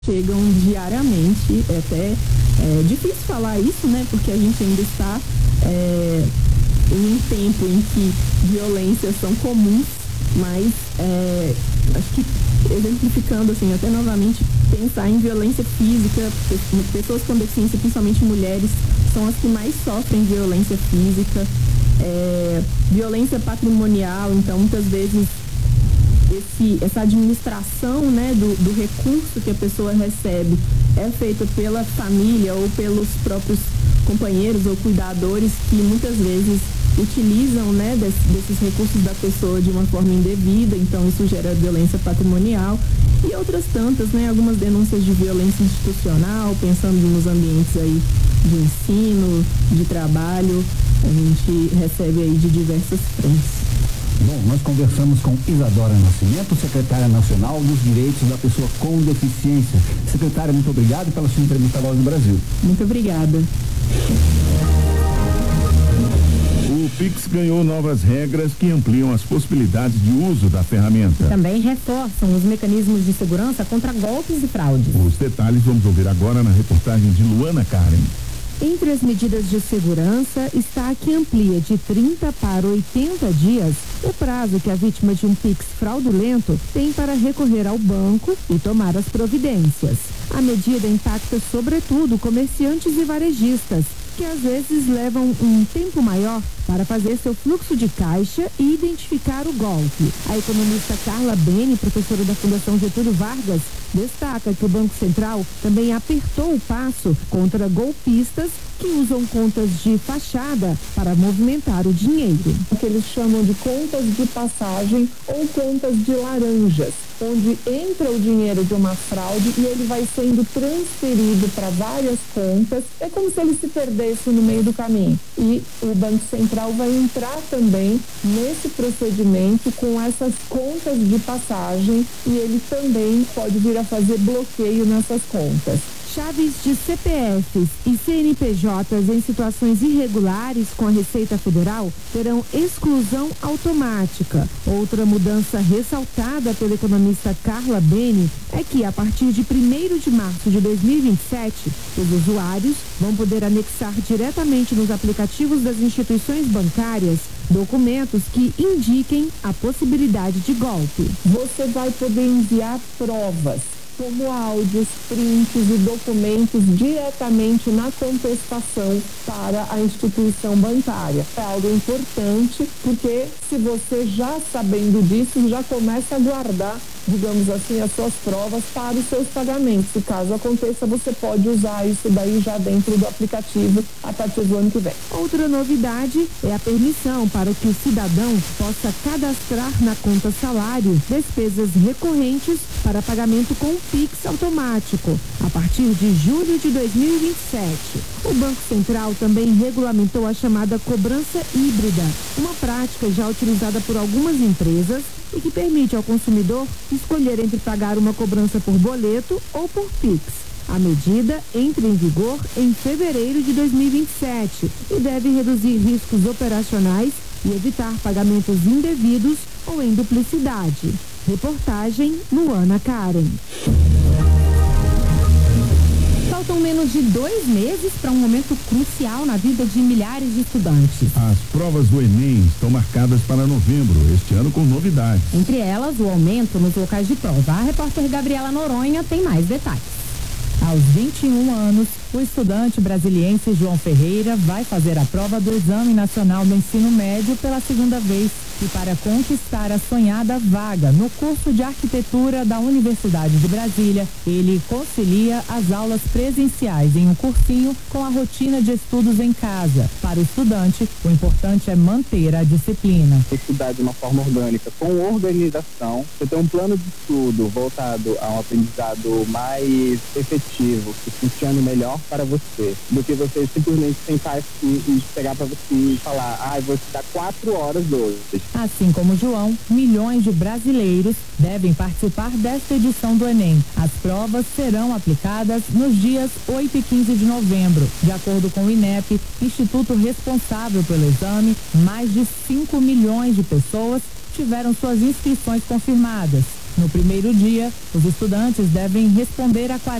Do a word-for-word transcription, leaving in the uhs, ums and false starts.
chegam diariamente. É até é, difícil falar isso, né? Porque a gente ainda está é, em um tempo em que violências são comuns, mas é, acho que exemplificando assim, até novamente, pensar em violência física, pessoas com deficiência, principalmente mulheres, são as que mais sofrem violência física, é, violência patrimonial. Então muitas vezes esse, essa administração, né, do, do recurso que a pessoa recebe é feita pela família ou pelos próprios companheiros ou cuidadores, que muitas vezes utilizam, né, desse, desses recursos da pessoa de uma forma indevida. Então isso gera violência patrimonial e outras tantas, né, algumas denúncias de violência institucional, pensando nos ambientes aí de ensino, de trabalho, a gente recebe aí de diversas frentes. Bom, nós conversamos com Isadora Nascimento, secretária nacional dos direitos da pessoa com deficiência. Secretária, muito obrigado pela sua entrevista à Voz do Brasil. Muito obrigada. O Pix ganhou novas regras que ampliam as possibilidades de uso da ferramenta. Também reforçam os mecanismos de segurança contra golpes e fraudes. Os detalhes vamos ouvir agora na reportagem de Luana Karen. Entre as medidas de segurança está a que amplia de trinta para oitenta dias o prazo que a vítima de um Pix fraudulento tem para recorrer ao banco e tomar as providências. A medida impacta sobretudo comerciantes e varejistas, que às vezes levam um tempo maior para fazer seu fluxo de caixa e identificar o golpe. A economista Carla Bene, professora da Fundação Getúlio Vargas, destaca que o Banco Central também apertou o passo contra golpistas que usam contas de fachada para movimentar o dinheiro. O que eles chamam de contas de passagem ou contas de laranjas, onde entra o dinheiro de uma fraude e ele vai sendo transferido para várias contas. É como se ele se perdesse no meio do caminho. E o Banco Central vai entrar também nesse procedimento com essas contas de passagem, e ele também pode vir a fazer bloqueio nessas contas. Chaves de C P Fs e C N P Js em situações irregulares com a Receita Federal terão exclusão automática. Outra mudança ressaltada pela economista Carla Bene é que, a partir de primeiro de março de dois mil e vinte e sete, os usuários vão poder anexar diretamente nos aplicativos das instituições bancárias documentos que indiquem a possibilidade de golpe. Você vai poder enviar provas, como áudios, prints e documentos diretamente na contestação para a instituição bancária. É algo importante, porque se você, já sabendo disso, já começa a guardar, digamos assim, as suas provas para os seus pagamentos. Se caso aconteça, você pode usar isso daí já dentro do aplicativo a partir do ano que vem. Outra novidade é a permissão para que o cidadão possa cadastrar na conta salário despesas recorrentes para pagamento com Pix automático, a partir de julho de dois mil e vinte e sete. O Banco Central também regulamentou a chamada cobrança híbrida, uma prática já utilizada por algumas empresas e que permite ao consumidor escolher entre pagar uma cobrança por boleto ou por Pix. A medida entra em vigor em fevereiro de dois mil e vinte e sete e deve reduzir riscos operacionais e evitar pagamentos indevidos ou em duplicidade. Reportagem Luana Karen. Faltam menos de dois meses para um momento crucial na vida de milhares de estudantes. As provas do Enem estão marcadas para novembro, este ano com novidades. Entre elas, o aumento nos locais de prova. A repórter Gabriela Noronha tem mais detalhes. Aos vinte e um anos, o estudante brasiliense João Ferreira vai fazer a prova do Exame Nacional do Ensino Médio pela segunda vez e para conquistar a sonhada vaga no curso de arquitetura da Universidade de Brasília, ele concilia as aulas presenciais em um cursinho com a rotina de estudos em casa. Para o estudante, o importante é manter a disciplina. Estudar de uma forma orgânica, com organização, você tem um plano de estudo voltado a um aprendizado mais efetivo, que funcione melhor para você, do que você simplesmente sentar e, e pegar para você e falar, ah, eu vou estudar quatro horas hoje. Assim como João, milhões de brasileiros devem participar desta edição do Enem. As provas serão aplicadas nos dias oito e quinze de novembro. De acordo com o INEP, instituto responsável pelo exame, mais de cinco milhões de pessoas tiveram suas inscrições confirmadas. No primeiro dia, os estudantes devem responder a